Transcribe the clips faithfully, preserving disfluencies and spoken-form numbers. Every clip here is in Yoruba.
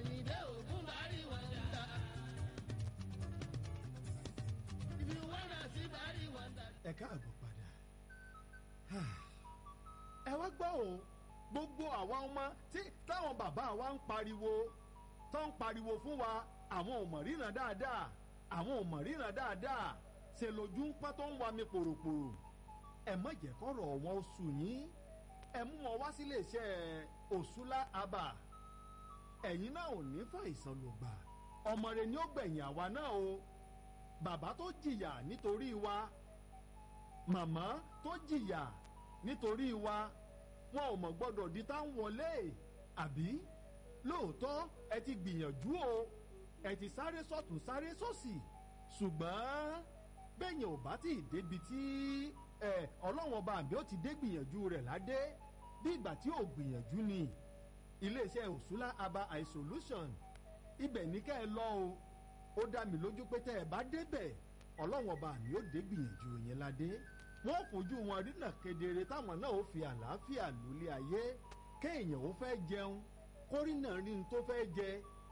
Àyìndé ògún bari wàndà. If you wanna see bari wàndà. ẹ káàbọ̀ padà ẹ wá gbọ́ o gbogbo àwa ọmọ tí táwọn bàbá wa ń pariwo tó ń pariwo fún wa àwọn ò mọ̀ ríran dáadáa àwọn ò mọ̀ ríran dáadáa ṣe lójú ń pọ́n tó ń wa mi pòròpòrò ẹ má jẹ́ kọ́rọ̀ wọn ó sùn yín ẹ mú wọn wá sílé iṣẹ́ Òṣùlá Abà ẹ̀yin náà ò ní fàìsàn ló gbà ọmọ rẹ ni ó gbẹ̀yìn àwa náà o bàbá tó jìyà nítorí wa màmá tó jìyà nítorí wa wọn ò mọ̀ gbọ́dọ̀ di tá ń wọlé àbí lóòótọ́ ẹ ti gbìyànjú o ẹ ti sáré sọ́tún sáré sósì ṣùgbọ́n bẹ́yìn ò bá tí ì débi tí ẹ ọlọ́wọ́n bá àbí ó ti dé gbìyànjú rẹ̀ ládé bí ìgbà tí ò gbìyànjú ni iléeṣẹ́ Òṣùlá Abà eye solution ibẹ̀ ní kẹ́ ẹ lọ o ó dá mi lójú pé tẹ́ ẹ bá débẹ̀ ọlọ́wọ́n bá àmì ó dé gbìyànjú yẹn ládé wọ́n fojú wọn rínà kedere táwọn náà ó fi àlàáfíà lólé ayé kéèyàn ó fẹ́ jẹun kórìnà rí n tó fẹ́ jẹ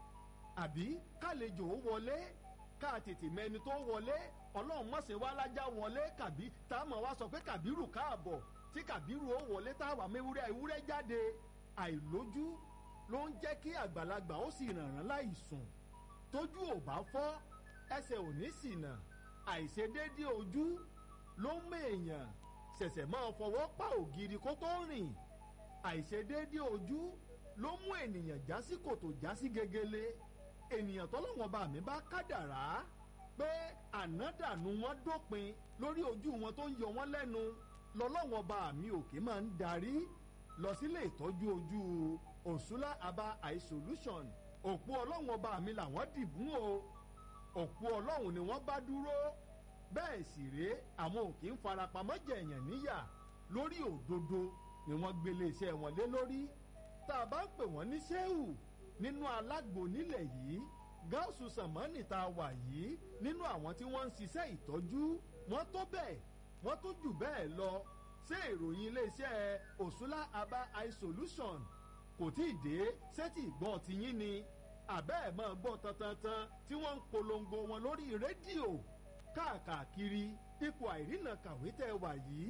àbí kálejò ó wọlé ká tètè mẹni tó wọlé ọlọ́run mọ̀sẹ̀ wá lájà wọlé kàbí táwọn wá sọ pé kàbírù káàbọ̀ tí kàbírù ó wọlé táwa mẹ́wúrẹ́ ewúrẹ́ jáde àìlójú ló ń jẹ́ kí àgbàlagbà ó sì rànràn láì sùn tójú ò bá fọ́ ẹsẹ̀ ò ní ṣìnà àìṣedéédé ojú ló ń mèèyàn ṣẹ̀ṣẹ̀ máa fọwọ́ pa ògiri kó tó rìn àìṣedéédé ojú ló mú ènìyàn já sí kòtò já sí gegele ènìyàn tọ́lọ́wọ́n bá mi bá kádàrá pé ànádànù wọn dópin lórí ojú wọn tó ń yọ wọn lẹ́nu lọ́lọ́wọ́n bá mi òkè máa ń darí lọ sílé ìtọ́jú ojú Òṣùlá Abà eye solution òpó ọlọ́wọ́n bá mi làwọn dìbùn o òpó ọlọ́run ni wọ́n bá dúró bẹ́ẹ̀ sì rèé àwọn òkè ń farapamọ́ jẹ̀yàn níyà lórí òdodo ni wọ́n gbélé iṣẹ́ wọn lé lórí tá a bá ń pè wọ́n ní ṣéhù nínú alágbo nílẹ̀ yìí gáúsù sàmánì tá a wà yìí nínú àwọn tí wọ́n ń ṣiṣẹ́ ìtọ́jú wọ́n tó bẹ́ẹ̀ wọ́n tó jù bẹ́ẹ̀ lọ ṣé ìròyìn iléeṣẹ́ Òṣùlá Abà eye solution kò tí ì dé sétí ìgbọ́n tiyín ni àbẹ́ ẹ̀ máa gbọ́ tantantan tí wọ́n ń polongo wọn lórí rédíò káàkiri ipò àìrìnà kàwé tẹ́ wà yìí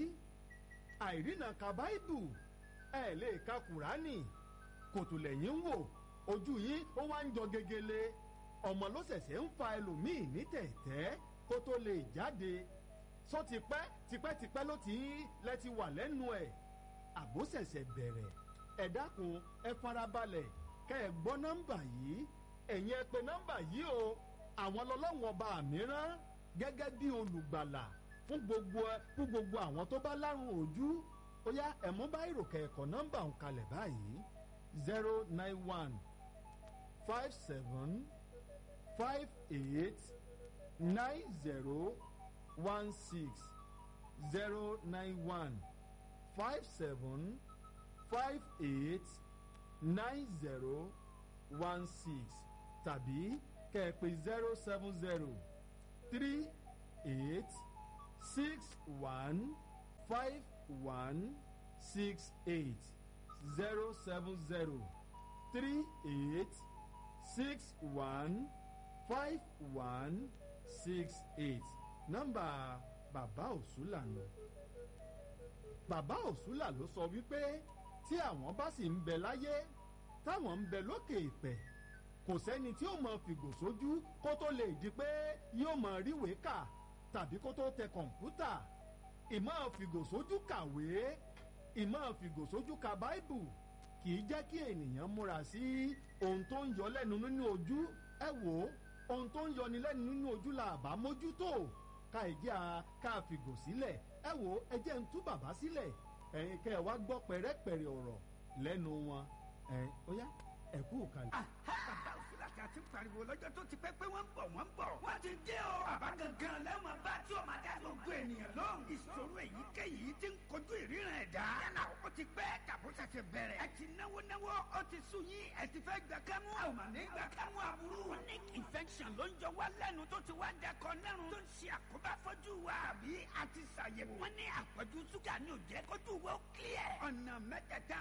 àìrìnà ka báìbù ẹ lè ka kùránì kòtò lẹ́yìn ń wò ojú yín ó wá ń jọ gegele ọmọ ló ṣẹ̀ṣẹ̀ ń fa ẹlòmíì ní tẹ̀tẹ́ kó tó lè jáde sọ tipẹ́ tipẹ́tipẹ́ ló ti lẹ́ ti wà lẹ́nu ẹ̀ àbó ṣẹ̀ṣẹ̀ bẹ̀rẹ̀ ẹ dákun ẹ farabalẹ̀ kẹ́ ẹ gbọ́ nọ́mbà yìí ẹ̀yin ẹ pè nọ́mbà yìí o àwọn lọ́lọ́wọ́n ọba mìíràn gẹ́gẹ́ bí olùgbàlà fún gbogbo fún gbogbo àwọn tó bá lárùn ojú ó yá ẹ̀mú bá ìròkè ẹ̀kọ́ nọ́mbà ń kalẹ̀ báyìí zero nine one five seven five eight nine zero one six zero nine one five seven five eight nine zero one six tàbí kẹ̀pẹ̀ zero seven zero three eight six one five one six eight zero seven zero three eight six one five one six eight nọ́mbà bàbá Òṣùlá nù. bàbá Òṣùlá ló sọ wípé tí àwọn bá sì ń bẹ láyé táwọn ń bẹ lókè ìpẹ̀ kò sẹ́ni tí ó mọ fìgò sójú kó tó lè di pé yóò mọ ríwèé kà tàbí kó tó tẹ kọ̀ǹpútà ìmọ̀ fìgò sójú kàwé ìmọ̀ fìgò sójú ka báìbù kì í jẹ́ kí ènìyàn múra sí ohun tó ń yọ lẹ́nu nínú ojú ẹ wò ó ohun tó ń yọni lẹ́nu nínú ojú la àbá mójútó ká ìjẹ́ a ká fìgò sílẹ̀ ẹ wò ó ẹ jẹ́ ń tú bàbá sílẹ̀ ẹ̀yin kẹ́ ẹ wá gbọ́ pẹ̀rẹ́pẹ̀rẹ́ ọ̀rọ̀ lẹ́nu wọn ẹ̀ ó yá ẹ kú kalẹ̀. bàbá Òṣùlá tí a ti pariwo lọ́jọ́ tó ti pẹ́ pé wọ́n ń bọ̀ wọ́n ń bọ̀. wọ́n ti dé o. bàbá gangan lẹ́wọ̀n bá tí o máa dá gbogbo ènìyàn lóhùn. ìṣòro èyíkéyìí ti ń kojú ìríran ẹ̀dá. yálà ó ti pẹ́ tàbó ṣẹ̀ṣẹ̀ bẹ̀rẹ̀. ẹ ti náwó náwó ó ti sú yín ẹ ti fẹ́ gbà kámú. a ò mà ní gbà kámú aburú. chronic infection ló ń jọ wá lẹ́nu tó ti wá dẹkọ lẹ́rùn. tó ń ṣe àkóbá fọ́jú wa. àbí a ti ṣàyẹ̀wò. wọ́n ní àpọ̀jù ṣúgà ní òjẹ́ kójú wo clear. ọ̀nà mẹ́tẹ̀ẹ̀ta ti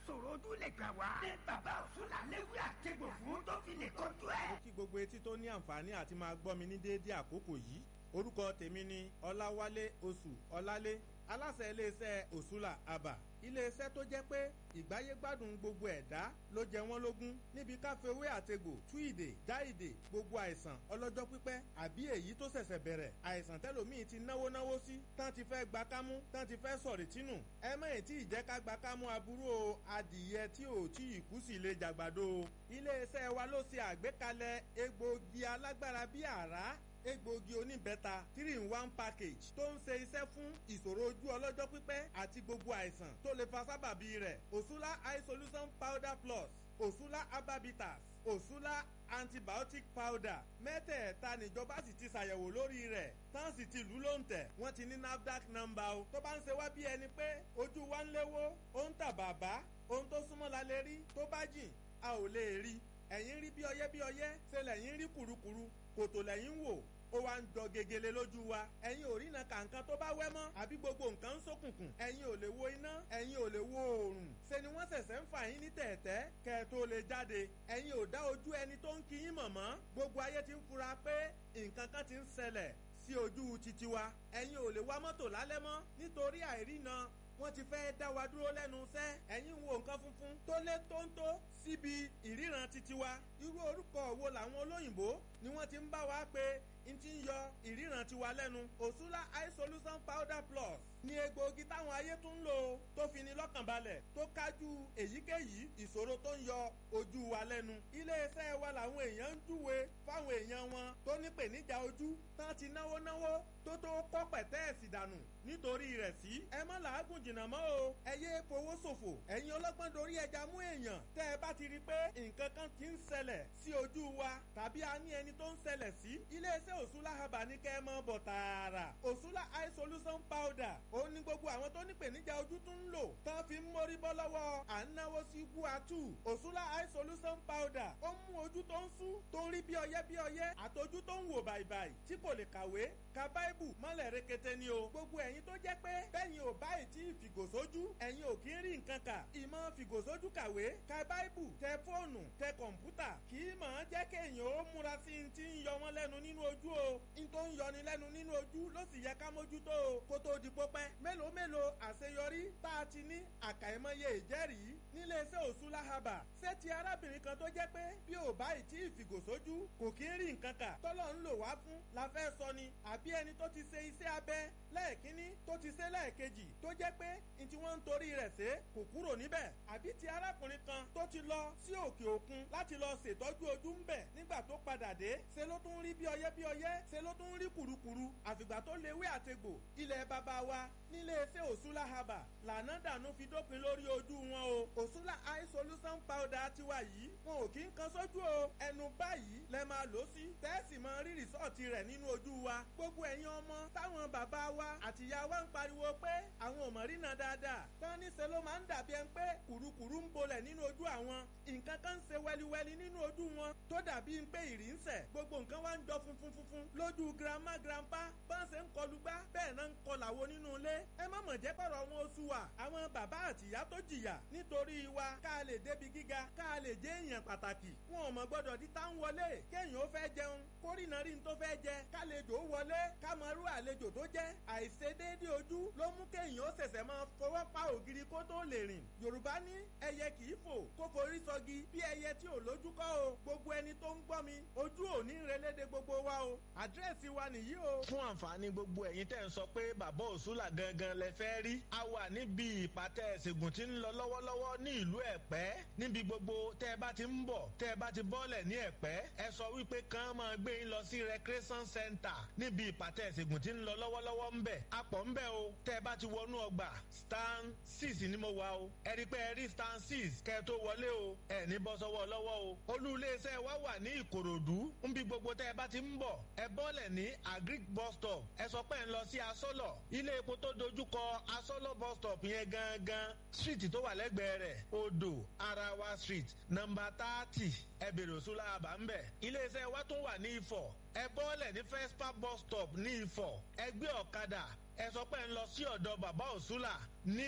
ìṣòro ojú lè gbà wá. ní bàbá òṣùlà léwé àtẹ̀gbò fún tó fi lè kọjú ẹ̀. mo kí gbogbo etí tó ní àǹfààní àti máa gbọ́ mi ní déédéé àkókò yìí orúkọ tèmi ni ọláwálé oṣù ọlálé aláṣẹ iléeṣẹ́ òṣùlà àbà iléeṣẹ́ tó jẹ́ pé ìgbáyégbádùn gbogbo ẹ̀dá ló jẹ wọ́n lógún níbi káfíwé àtegbò tú ìdè já ìdè gbogbo àìsàn ọlọ́jọ́ pípẹ́ àbí èyí tó ṣẹ̀ṣẹ̀ bẹ̀rẹ̀ àìsàn tẹ́lòmíì ti náwó náwó sí tán ti fẹ́ gba kámú tán ti fẹ́ sọ̀rì tínú ẹ mẹ́yìn tí ìjẹ́ ká gba kámú aburú o adìyẹ tí ò tí ì kú sí lè jàgbàdo o iléeṣẹ́ wa ló ṣe àgbékalẹ̀ egbòogi alágbára bíi àrá egbòogi oníbẹ́ta three in one package tó ń ṣe iṣẹ́ fún ìṣòro ojú ọlọ́jọ́ pípẹ́ àti gbogbo àìsàn tó lè fa sábàbí rẹ̀ òṣùlá eye solution powder plus òṣùlá herbabitas òṣùlá antibiotic powder mẹ́tẹ̀ẹ̀ta níjọba sì ti ṣàyẹ̀wò lórí rẹ̀ tán sì ti lù ú lóǹtẹ̀ wọ́n ti ní nafdac number o tó bá ń ṣe wá bí ẹni pé ojú wa ń léwó ó ń tà bàbá ohun tó súnmọ́ la lè rí tó bá jìn a ò lè rí ẹ̀yin rí bí ọyẹ́ bí ọyẹ́ ṣe lẹ́yìn rí kùrukùru kòtò lẹ́yìn wò ó wá ń jọ gegele lójú wa ẹ̀yin ò rí na kàǹkan tó bá wẹ́ mọ́ àbí gbogbo nǹkan ń ṣókùnkùn ẹ̀yin ò lè wo iná ẹ̀yin ò lè wo oòrùn ṣe ni wọ́n ṣẹ̀ṣẹ̀ ń fà yín ní tẹ̀ẹ̀tẹ́ kẹ́ ẹ tó lè jáde ẹ̀yin ò dá ojú ẹni tó ń kí yín mọ̀ mọ́ gbogbo ayé ti ń fura pé nǹkan kan ti ń ṣẹlẹ̀ sí ojú titi wa ẹ̀yin ò lè wa mọ́tò lálẹ́ mọ́ nítorí àìrína wọ́n ti fẹ́ dá wa dúró lẹ́nu iṣẹ́ ẹ̀yin wo nǹkan funfun tó lé tóńtó síbi ìríran titi wa irú orúkọ wo làwọn olóyìnbó ni wọ́n ti ń bá wa pé n ti ń yọ ìríran tiwa lẹ́nu òṣùlá eye solution powder plus ní egbòogi táwọn ayé tún ń lò tó fi ni lọ́kàn balẹ̀ tó kájú èyíkéyìí ìṣòro tó ń yọ ojú wa lẹ́nu iléeṣẹ́ wa làwọn èèyàn ń júwe fáwọn èèyàn wọn tó ní pèníjà ojú tán ti náwó náwó tó tó kọ́ pẹ̀tẹ́ẹ̀sì dànù nítorí rẹ̀ sí ẹ má làágùn jìnnà mọ́ o ẹ yé fowó ṣòfò ẹ̀yin ọlọ́gbọ́n dorí ẹja mú èèyàn tẹ́ ẹ bá ti rí i pé nǹkan kan ti ń ṣẹlẹ̀ sí ojú wa tàbí a ní ẹni tó ń ṣẹlẹ̀ sí iléeṣẹ́ òṣùlá haba ní kẹ́ ẹ mọ́ bọ̀ tààrà òṣùlá eye solution powder ó ní gbogbo àwọn tó ní pèníjà ojú tún ń lò tán fi ń mórí bọ́ lọ́wọ́ à ń náwó sí guatu òṣùlá eye solution powder ó mú ojú tó ń sú tó ń rí bí ọyẹ́ bí ọyẹ́ àtọjú tó ń wò bàìbàì tí kò lè kàwé ka báíbù mọ́lẹ̀ rekete ni o gbogbo ẹ̀yin tó jẹ́ pé bẹ́yìn ò báyìí tí ìfìgòsójú ẹ̀yin ò kí ń rí nǹkan kà ìmọ̀ fìgòsójú kàwé ka báíbù tẹ fóònù tẹ kọ̀ǹpútà kì í mọ̀ ọ́n jẹ́ kéèyàn ó múra sí i ti ń yọ wọ́n lẹ́nu nínú ojú o n tó ń yọni lẹ́nu nínú ojú ló sì yẹ ká mójútó o kó tó di pópẹ́ mélòó mélòó àṣeyọrí tá a ti ní àkàìmọye ìjẹ́rìí níléeṣẹ́ òṣùlá haba ṣé ti arábìnrin kan tó jẹ́ pé bí ò báyìí tí ìfìgòsójú kò kí ń rí nǹkan kà tọ́lọ́ ń lò wá fún la fẹ́ sọ ni àbí ẹni tó ti ṣe iṣẹ́ abẹ lẹ́ẹ̀kínní tó ti ṣe lẹ́ẹ̀kejì tó jẹ́ pé n tí wọ́n ń torí rẹ̀ ṣe kò kúrò níbẹ̀ àbí ti arákùnrin kan tó ti lọ sí òkè òkun láti lọ ṣètọ́jú ojú ń bẹ̀ nígbà tó padà dé ṣe ló tún rí bí ọyẹ́ bí ọyẹ́ ṣe ló tún rí kùrukùru àfìgbà tó léwé àtegbò ilẹ̀ bàbá wa níléeṣẹ́ òṣùlá haba lànà dànù fi dópin lórí ojú wọn o òṣùlá eye solution powder tiwa yìí wọn ò kí ń kan sójú o ẹnu báyìí lẹ máa lò sí tẹ́ẹ̀sì mọ rí rìsọ́ọ̀tì rẹ̀ nínú ojú wa gbogbo ẹ̀yin ọmọ táwọn bàbá wa àtìyá wa ń pariwo pé àwọn ò mọ̀ rínà dáadáa tán níṣẹ́ ló máa ń dàbí ẹni pé kùrukùru ń bolẹ̀ nínú ojú àwọn nǹkan kan ń ṣe wẹliwẹli nínú ojú wọn tó dàbí pé ìrì ń sẹ̀ gbogbo nǹkan wá ń jọ funfun funfun lójú grandma grandpa bá ń ṣe ń kọlu gbá bẹ́ẹ̀ náà ń kọlàwo nínú ilé ẹ má mọ̀ jẹ́ pọ̀rọ̀ wọn oṣù wa àwọn bàbá àtìyá tó jìyà nítorí wa ká lè débi gíga ká lè jẹ́ èèyàn pàtàkì wọn ò mọ̀ gbọ́dọ̀ di tá ń wọlé kéèyàn ó fẹ́ jẹun kórìnà rí n tó fẹ́ jẹ kálejò ó wọlé ká mọ irú àlejò tó jẹ́ àìṣedéédé ojú ló mú kéèyàn ó ṣẹ̀ṣẹ̀ máa fọwọ́ pa ògiri kó tó lè rìn yorùbá ní ẹyẹ kì í fò kó forí sọgi bí ẹyẹ tí ò lójú kọ́ o gbogbo ẹni tó ń gbọ́ mi ojú ò ní relédè gbogbo wa o àdírẹ́sì wa nìyí o. fún àǹfààní gbogbo ẹ̀yin tẹ́ ń sọ pé bàbá òṣùlà gangan lẹ fẹ́ rí a wà níbi ìpàtẹ ìṣègùn tí ń lọ lọ́wọ́lọ́wọ́ ní ìlú ẹ̀pẹ́ níbi gbogbo tẹ́ ẹ bá ti ń bọ̀ tẹ́ ẹ bá ti bọ́lẹ̀ ní ẹ̀pẹ́ ẹ sọ wípé kàn máa gbé yín lọ sí recreation center níbi ìpàtẹ ìṣègùn tí ń lọ lọ́wọ́lọ́wọ́ ń bẹ̀ apọ̀ ń bẹ̀ o tẹ́ ẹ bá ti wọnú ọgbà stand six ni mo wà o ẹ rí pé ẹ rí stand six kẹ́ ẹ tó wọlé o ẹ ní bọ́ sọ́wọ́ lọ́wọ́ o olú iléeṣẹ́ wa wà ní ìkòròdú níbi gbogbo tẹ́ ẹ bá ti ń bọ̀ ẹ bọ́lẹ̀ ní agric bus stop ẹ sọ pé ẹ ń lọ sí asọ́lọ̀ ilé epo tó dojúkọ asọ́lọ̀ bus stop yẹn gangan street tó wà lẹ́gbẹ̀ẹ́ rẹ̀ odò arawa street nọ́mbà thirty ẹ bèrè òṣùlá àbá ń bẹ̀ iléeṣẹ́ wa tún wà ní ifọ̀ ẹ bọ́lẹ̀ ní first park bus stop ní ifọ̀ ẹ gbé ọ̀kadà ẹ sọ pé ń lọ sí ọ̀dọ̀ bàbá òṣùlà ní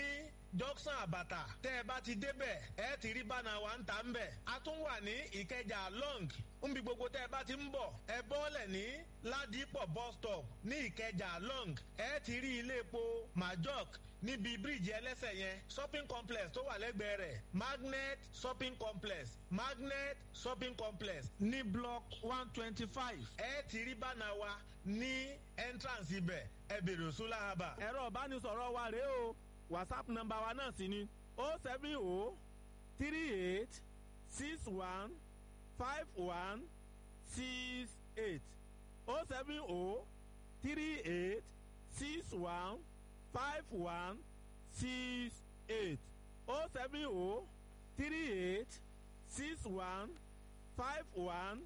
junction àbàtà tẹ́ ẹ bá ti débẹ̀ ẹ ti rí bánà wa ń ta ń bẹ̀. a tún wà ní ìkẹjà long nbí gbogbo tẹ́ ẹ bá ti ń bọ̀ ẹ bọ́ọ̀lẹ̀ ní ládìpọ̀ bus stop ní ìkẹjà long ẹ ti rí ilé epo majok níbi bíríìjì ẹlẹ́sẹ̀ yẹn shopping complex tó wà lẹ́gbẹ̀ẹ́ rẹ̀ magnet shopping complex magnet shopping complex ní block one twenty five ẹ ti rí bánà wa ní entrance ibẹ̀ ẹ bèrè Òṣùlá Herbal. ẹ̀rọ ìbánisọ̀rọ̀ wa rèé o whatsapp nọ́mbà wa náà sì ni o seven o three eight six one five one six eight o seven o three eight six one five one six eight o seven o three eight six one five one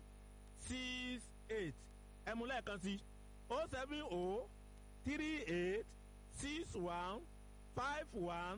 six eight ẹ mú lẹ́ẹ̀kan sí o seven o three eight six one five one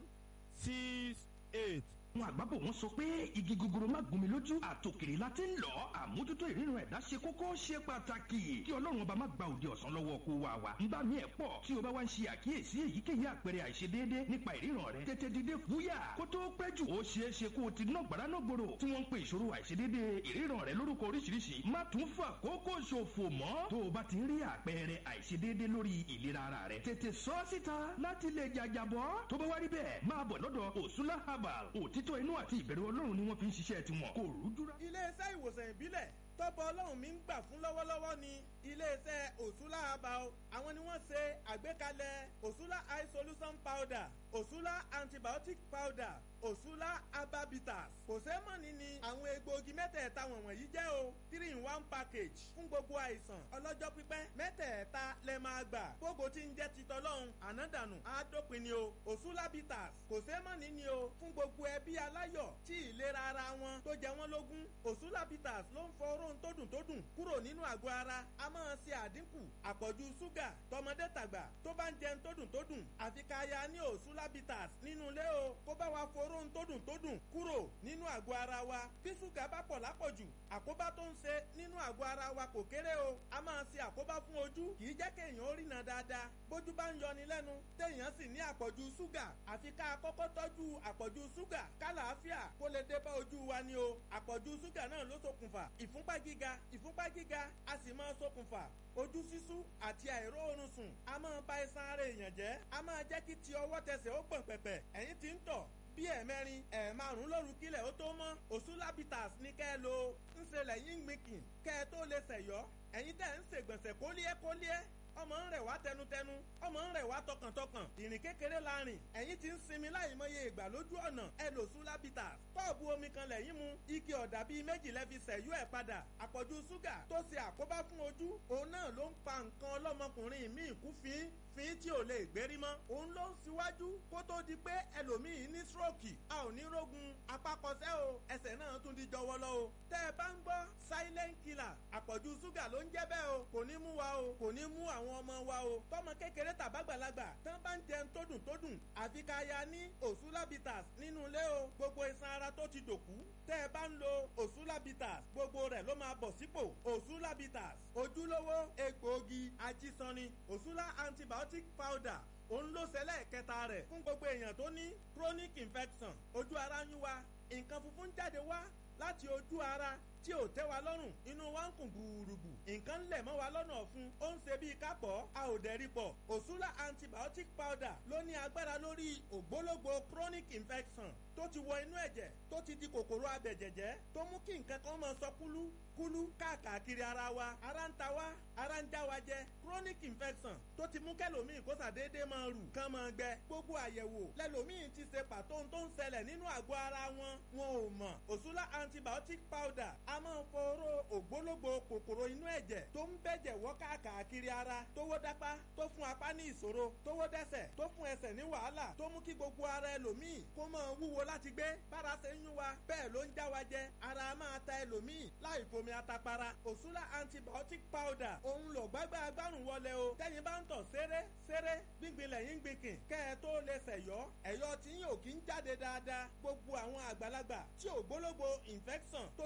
six eight. àwọn àgbàbọ̀ wọn sọ pé igi gogoro má gún mi lójú àtòkèrè la ti ń lọ àmójútó ìrírun ẹ̀dá ṣe kókó ṣe pàtàkì kí ọlọ́run ọba má gba òde ọ̀sán lọ́wọ́ kó wa wa ń bá mi ẹ̀ pọ̀ tí o bá wá ń ṣe àkíyèsí èyíkéyìí àpẹẹrẹ àìṣedéédé nípa ìríran rẹ tètè dìde fúyà kó tó pẹ́ jù ó ṣeé ṣe kó o ti ná gbàrà náà gbòòrò tí wọ́n ń pe ìṣòro àìṣedéédé ìríran rẹ lórúkọ oríṣiríṣi má tún fà kókó ṣòfò mọ́ tó o bá ti rí àpẹẹrẹ àìṣedéédé lórí ìlera ara rẹ tètè sọ síta láti lè jàjàbọ́ tó bá wá rí bẹ́ẹ̀ máa bọ̀ lọ́dọ̀ Òṣùlá Herbal òtítọ́ inú àti ìbẹ̀rù ọlọ́run ni wọ́n fi ń ṣiṣẹ́ tiwọn kò rúdúrà. iléeṣẹ́ ìwòsàn ìbílẹ̀ tọ́pọ̀ ọlọ́run mi ń gbà fún lọ́wọ́lọ́wọ́ ni iléeṣẹ́ Òṣùlá Herbal àwọn ni wọ́n ṣe àgbékalẹ̀ Òṣùlá eye solution powder Òṣùlá antibiotic powder Òṣùlá herbal bitters kò ṣeé mọ̀ni ni àwọn egbòogi mẹ́tẹ̀ẹ̀ta wọ̀nyí jẹ́ o three in one package fún gbogbo àìsàn ọlọ́jọ́ pípẹ́ mẹ́tẹ̀ẹ̀ta lẹ máa gbà gbogbo tí ń jẹ́ titọ́lọ́hún ànádànù àádópin ni o Òṣùlá bitters kò ṣeé mọ̀ni ni o fún gbogbo ẹbí aláyọ̀ tí ìlera ara wọn tó jẹ wọ́n lógún Òṣùlá bitters ló ń fọ oró tó dùn tó dùn kúrò nínú àgọ́ ara a máa ṣe àdínkù àpọ̀jù ṣúgà tọmọdé tàgbà tó bá ń jẹun tó dùn tó dùn àfi ká ya ní Òṣùlá bitters nínú ilé o kó bá wa foró tó dùn tó dùn kúrò nínú àgọ́ ara wa bí ṣúgà bá pọ̀ lápọ̀jù àkóbá tó ń ṣe nínú àgọ́ ara wa kò kéré o a máa ṣe àkóbá fún ojú kì í jẹ́ kéèyàn ó rìnà dáadáa bójú bá ń yọni lẹ́nu téèyàn sì ní àpọ̀jù ṣúgà àfi ká kọ́kọ́ tọ́jú àpọ̀jù ṣúgà kálàáfíà kó lè dé bá ojú wa ni o àpọ̀jù ṣúgà náà ló ṣokùnfà ìfúnpá gíga ìfúnpá gíga a sì máa ṣokùnfà ojú sísú àti àìró oorun sùn a máa ba iṣan ara èèyàn jẹ́ a máa jẹ́ kí ti ọwọ́ tẹsẹ̀ ó gbọ̀n pẹ̀pẹ̀ ẹ̀yìn tí ń tọ̀ bí ẹ̀mẹrin ẹ̀ẹ̀márùn lóru kílẹ̀ ó tó mọ́ Òṣùlá bitters ní kẹ́ ẹ lo ń ṣe lẹ́yìn gbìnkìn kẹ́ ẹ tó lè ṣẹ̀yọ́ ẹ̀yin tẹ̀ ń ṣègbọ̀nsẹ̀ kólíẹ́ kólíẹ́ ọmọ ń rẹ̀ wá tẹnutẹnu ọmọ ń rẹ̀ wá tọkàntọkàn ìrìn kékeré la rìn ẹ̀yin ti ń sinmi láì mọye ìgbà lójú ọ̀nà ẹ lò Òṣùlá bitters tọ́ọ̀bù omi kan lẹ́yìn mu ike ọ̀dà bíi méjì lẹ́fi ṣẹ̀yú ẹ̀ padà àpọ̀jù ṣúgà tó ṣe àkóbá fún ojú òun náà ló ń pa nǹkan ọlọ́mọkùnrin míì kú fín fín tí ò lè gbérí mọ́ òun ló ń síwájú kó tó di pé ẹlòmíì ní stroke a ò ní rógun apákọsẹ́ o ẹsẹ̀ náà tún di jọwọ́lọ́ o tẹ́ ẹ bá ń gbọ́ silent killer àpọ̀jù ṣúgà ló ń jẹ́ bẹ́ẹ̀ o kò ní mú wa o kò ní mú àwọn ọmọ wa o tọmọ kékeré tàbágbàlagbà tán bá ń jẹun tó dùn tó dùn àfi ká ya ní Òṣùlá bitters nínú ilé o gbogbo iṣan ara tó ti dòkú tẹ́ ẹ bá ń lo Òṣùlá bitters gbogbo rẹ̀ ló máa bọ̀ sípò Òṣùlá bitters ojúlówó egbòogi ajísanni Òṣùlá antibiotic powder òun ló ṣẹlẹ̀ kẹta rẹ̀ fún gbogbo èèyàn tó ní chronic infection ojú ara ń yún wa nǹkan funfun jáde wá láti ojú ara tí ò tẹ́ wa lọ́rùn inú wa ń kùn gbùrùgbù nǹkan lẹ̀ mọ́ wa lọ́nà ọ̀fun ó ń ṣe bíi kápọ̀ a ò dẹ̀rí pọ̀ Òṣùlá antibiotic powder ló ní agbára lórí ògbólógbò chronic infection tó ti wọ inú ẹ̀jẹ̀ tó ti di kòkòrò abẹ̀jẹ̀jẹ̀ tó mú kí nǹkan kan máa sọ kúlú kúlú káàkiri ara wa ara ń ta wá ara ń já wa jẹ chronic infection tó ti mú kẹlòmíì kó sàdédé máa rù kán máa gbẹ gbogbo àyẹ̀wò lẹ́lòmíì ti ṣe pàtó tó ń ṣẹlẹ̀ nínú àgọ́ ara wọn wọn ò mọ̀ Òṣùlá antibiotic powder a máa ń foró ògbólógbò kòkòrò inú ẹ̀jẹ̀ tó ń bẹ̀jẹ̀ wọ́ káàkiri ara tó wó dápá tó fún apá ní ìṣòro tó wó dẹ́sẹ̀ tó fún ẹsẹ̀ ní wàhálà tó mú kí gbogbo ara ẹlòmíì kó máa wúwo láti gbé bára ṣe ń yún wa bẹ́ẹ̀ ló ń já wa jẹ ara máa ta ẹlòmíì láì fomi atapara Òṣùlá antibiotic powder òun lò gbágbá agbárùn wọlé o tẹ́yin bá ń tọ̀ ṣeré ṣeré gbíngbin lẹ́yìn gbìnkìn kẹ́ ẹ tó lè ṣẹ̀yọ́ ẹ̀yọ́ tí yín ò kí ń jáde dáadáa gbogbo àwọn àgbàlagbà tí ògbólógbò infection tó ti sọ wọ́n di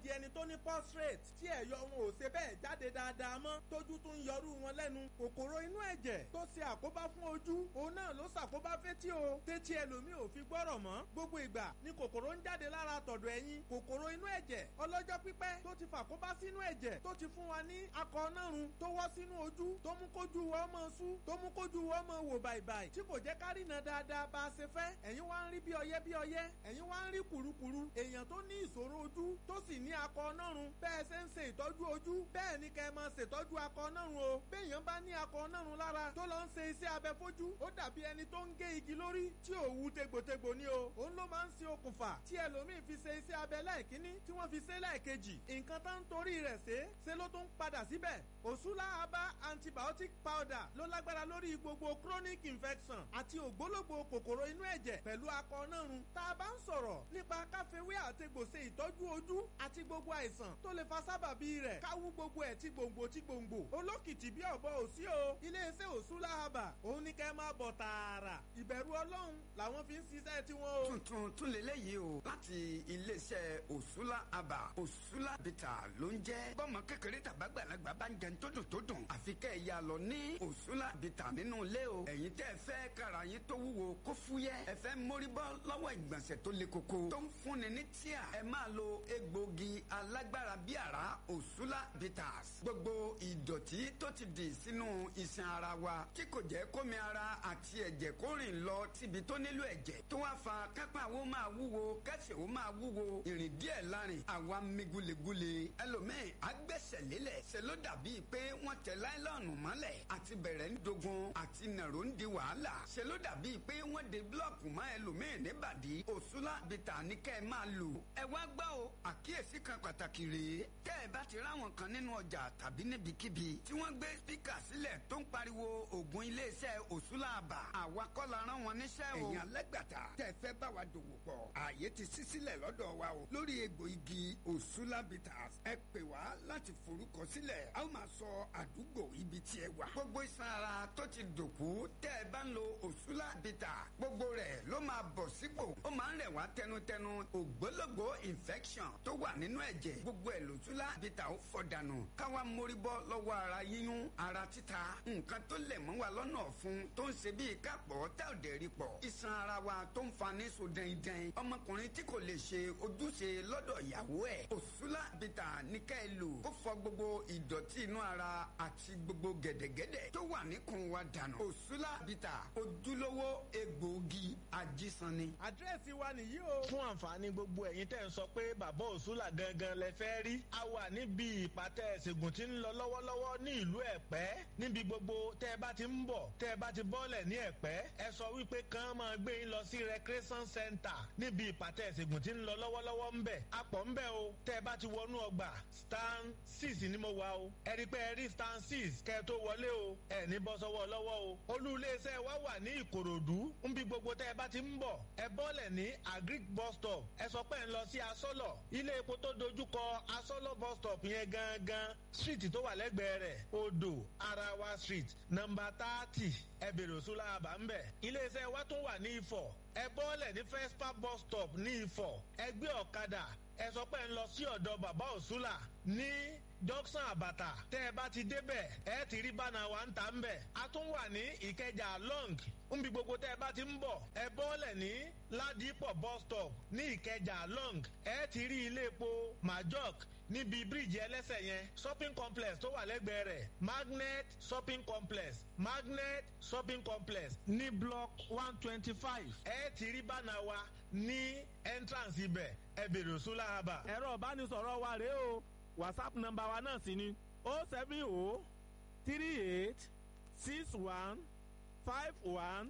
di ẹni tó ní prostate tí ẹ̀yọ wọn ò ṣe bẹ́ẹ̀ jáde dáadáa mọ́ tójú tún yọrú wọn lẹ́nu. kòkòrò inú ẹ̀jẹ̀ tó ṣe àkóbá fún ojú òun náà ló ṣàkóbá fétí o tétí ẹlòmíì ò fi gbọ́rọ̀ mọ́. gbogbo ìgbà ni kòkòrò ń jáde lára tọ̀dọ̀ ẹ̀yìn. kòkòrò inú ẹ̀jẹ̀ ọlọ́jọ́ pípẹ́ tó ti fàkóbá sínú ẹ̀jẹ̀ tó ti fún wa ní akọ nárun tó wọ́ sínú ojú tó mú kójú wọ́ mọ́ sú tó mú kójú wọ́ mọ́ wò bàìbàì tí kò jẹ́ ká rìnà dáadáa bá a ṣe fẹ́. ẹ̀yin wá ń rí bí ọyẹ́ bí ọyẹ́ ẹ̀yin wá ń rí kùrukùru. èèyàn tó ní ìṣòro ojú tó sì ní akọ nárun bẹ́ẹ̀ ṣe ń ṣe ìtọ́jú ojú bẹ́ẹ̀ ni kẹ́ ẹ máa ṣètọ́jú akọ nárun o. béèyàn bá ní akọ nárun lára tó lọ ń ṣe iṣẹ́ abẹ fojú ó dàbí ẹni tó ń gé igi lórí tí ò wú tegbòtegbò ni o. òun ló máa ń ṣe okùnfà tí ẹlòmíì fi ṣe iṣẹ́ abẹ lẹ́ẹ̀kínní tí wọ́n fi ṣe lẹ́ẹ̀kejì. nǹkan tó ń torí rẹ̀ ṣe ṣe ló tún padà síbẹ̀. Òṣùlá Aba antibiotic powder ló lágbára lórí gbogbo chronic infection àti ògbólógbò kòkòrò inú ẹ̀jẹ̀ pẹ̀lú akọ nárun. tá a bá ń sọ̀rọ̀ nípa káfíwé àtegbò ṣe ìtọ́jú ojú àti gbogbo àìsàn tó lè fa sábàbí rẹ̀ káwú gbogbo ẹ̀ tí gbòǹgbò tí gbòǹgbò olókìtì bí ọ̀bọ òsí o. iléeṣẹ́ Òṣùlá Aba òun ní kẹ́ máa bọ̀ tààrà. ìbẹ̀rù Ọlọ́run làwọn fi ń ṣiṣẹ́ tiwọn o. tuntun tún lélẹ́yìí o láti iléeṣẹ́ Òṣùlá Aba Òṣùlá Bitter ló ń jẹ́. bọ́mọ kékeré tàbágbàlagbà bá ń jẹun tó dùn tó dùn àfi kẹ́ ẹ̀ yà lọ ní Òṣùlá Bitter nínú ilé o. ẹ̀yin tẹ́ ẹ fẹ́ kára yín tó wúwo kó fúyẹ́ ẹ fẹ́ mórí bọ́ lọ́wọ́ ìgbọ̀nsẹ̀ tó le koko tó ń fúnni ní tíà ẹ máa lo egbògi alágbára bí àrá Òṣùlá Bitters. gbogbo ìdọ̀tí tó ti dì sínú iṣan ara wa tí kò jẹ́ kómi ara àti ẹ̀jẹ̀ kó rìn lọ síbi tó nílò ẹ̀jẹ̀ tó wá fa kápá wo máa wúwo kẹ́sẹ̀ wo máa wúwo ìrìn díẹ̀ lárin àwa mi gulegule ẹlòmíì agbẹ́sẹ̀ lélẹ̀ ṣe ló dàbí pé wọ́n tẹ láìlọ́ọ̀nù mọ́lẹ̀ àti bẹ̀rẹ̀ ń dogun àti nàró ń di wàhálà ṣe ló dàbí pé wọ́n de búlọ̀kù mọ́ ẹlòmíì níbàdí. Òṣùlá Bitter ní kẹ́ ẹ máa lò. ẹ wá gbọ́ o àkíyèsí kan pàtàkì rèé tẹ́ ẹ bá ti ráwọn kan nínú ọjà tàbí níbikíbi tí wọ́n gbé spíkà sílẹ̀ tó ń pariwo ògùn iléeṣẹ́ Òṣùlá Aba àwa kọ́ la rán wọn níṣẹ́ o. ẹ̀yin alẹ́gbàtà tẹ́ ẹ fẹ́ bá wa dòwò pọ̀ ààyè ti ṣí sílẹ̀ lọ́dọ̀ wa o lórí egbò igi Òṣùlá Bitters. ẹ pè wá láti forúkọ sílẹ̀ a ó máa sọ àdúgbò ibi tí ẹ wà. gbogbo iṣan ara tó ti dòkú tẹ́ ẹ bá ń lo Òṣùlá Bitter gbogbo rẹ̀ ló máa bọ̀ sípò. ó máa ń rẹ̀ wá tẹnutẹnu ògbólógbò infection tó wà nínú ẹ̀jẹ̀ gbogbo ẹ̀ l'Òṣùlá Bitter ó fọ̀ dànù káwa mórí bọ́ lọ́wọ́ ara yíyún ara títa nǹkan tó lẹ̀ mọ́ wa lọ́nà ọ̀fun tó ń ṣe bíi kápọ̀ tá ò dẹ̀ rí pọ̀ iṣan ara wa tó ń fa ní so dẹ́ndẹ́n ọmọkùnrin tí kò lè ṣe ojúṣe lọ́dọ̀ ìyàwó ẹ̀ Òṣùlá Bitter ní ká ẹ lò ó fọ̀ gbogbo ìdọ̀tí inú ara àti gbogbo gẹ̀dẹ̀gẹ̀dẹ̀ tó wà níkùn wa dànù. Òṣùlá Bitter ojúlówó egbòogi ajísanni. àdírẹ́sì wa nìyí o. fún àǹfààní gbogbo ẹ̀yin tẹ́ ń sọ pé bàbá Òṣùlá gangan lẹ fẹ́ rí a wà níbi ìpàtẹ ìṣègùn tí ń lọ lọ́wọ́lọ́wọ́ ní ìlú Ẹ̀pẹ́ níbi gbogbo tẹ́ ẹ bá ti ń bọ̀ tẹ́ ẹ bá ti bọ́lẹ̀ ní Ẹ̀pẹ́ ẹ sọ wípé kàn máa gbé yín lọ sí recreation center níbi ìpàtẹ ìṣègùn tí ń lọ lọ́wọ́lọ́wọ́ ń bẹ̀ apọ̀ ń bẹ̀ o tẹ́ ẹ bá ti wọnú ọgbà stand six ni mo wà o ẹ rí pé ẹ rí stand six kẹ́ ẹ tó wọlé o ẹ ní bọ́ sọ́wọ́ lọ́wọ́ o olú iléeṣẹ́ wa wà ní Ìkòròdú níbi gbogbo tẹ́ ẹ bá ti ń bọ̀ ẹ bọ́lẹ̀ ní agric bus stop ẹ sọ pé ẹ ń lọ sí Asọ́lọ̀ ilé epo tó dojúkọ Asọ́lọ̀ bus stop yẹn gangan street tó wà lẹ́gbẹ̀ẹ́ rẹ̀ odò Arawa street nọ́mbà thirty ẹ bèrè Òṣùlá Aba ń bẹ̀ iléeṣẹ́ wa tún wà ní Ifọ̀ ẹ bọ́lẹ̀ ní Fespa bus stop ní Ifọ̀ ẹ gbé ọ̀kadà ẹ sọ pé ẹ ń lọ sí ọ̀dọ̀ bàbá Òṣùlá ní junction Àbàtà tẹ́ ẹ bá ti débẹ̀ ẹ ti rí bánà wa ń tà ń bẹ̀ a tún wà ní Ìkẹjà long nbí gbogbo tẹ́ ẹ bá ti ń bọ̀ ẹ bọ́lẹ̀ ní Ládìpọ̀ bus stop ní Ìkẹjà long ẹ ti rí ilé epo Majok níbi bíríìjì ẹlẹ́sẹ̀ yẹn shopping complex tó wà lẹ́gbẹ̀ẹ́ rẹ̀ Magnet shopping complex Magnet shopping complex ní block one twenty five ẹ ti rí bánà wa ní entrance ibẹ̀ ẹ bèrè Òṣùlá Aba. ẹ̀rọ ìbánisọ̀rọ̀ wa rèé o whatsapp nọ́mbà wa náà sì ni o seven o three eight six one five one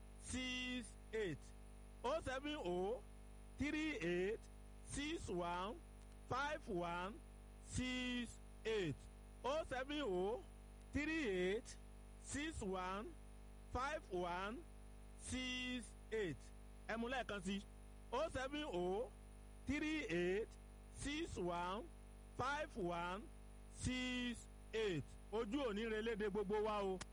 six eight o seven o three eight six one five one six eight o seven o three eight six one five one six eight ẹ mú lẹ́ẹ̀kan sí o seven o three eight six one five one six eight ojú òní relédè gbogbo wa o.